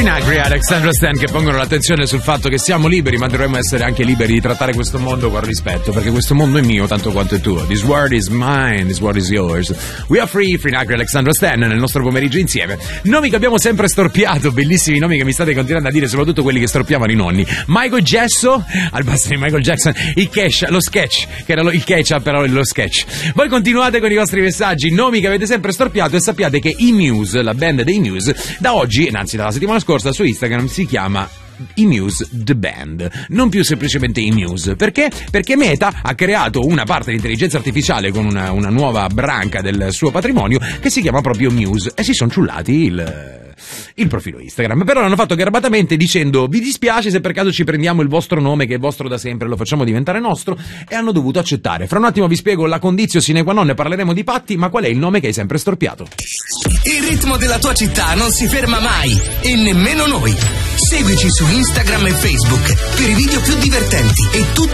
Nagri e Alexandra Stan, che pongono l'attenzione sul fatto che siamo liberi, ma dovremmo essere anche liberi di trattare questo mondo con rispetto, perché questo mondo è mio tanto quanto è tuo. This world is mine, this world is yours. We are free Nagri e Alexandra Stan nel nostro pomeriggio insieme. Nomi che abbiamo sempre storpiato, bellissimi nomi che mi state continuando a dire, soprattutto quelli che storpiavano i nonni. Michael Gesso, al basso di Michael Jackson, il Cash, lo sketch, che era il ketchup, però lo sketch. Voi continuate con i vostri messaggi, nomi che avete sempre storpiato, e sappiate che i Muse, la band dei Muse, da oggi, anzi dalla settimana scorsa, su Instagram si chiama i Muse The Band, non più semplicemente i Muse. Perché? Perché Meta ha creato una parte di intelligenza artificiale con una nuova branca del suo patrimonio che si chiama proprio Muse, e si sono ciullati il profilo Instagram. Però l'hanno fatto garbatamente dicendo: vi dispiace se per caso ci prendiamo il vostro nome, che è vostro da sempre, lo facciamo diventare nostro, e hanno dovuto accettare. Fra un attimo vi spiego la condizio sine qua non, ne parleremo di patti, ma qual è il nome che hai sempre storpiato? Il ritmo della tua città non si ferma mai, e nemmeno noi. Seguici su Instagram e Facebook per i video più divertenti e tutte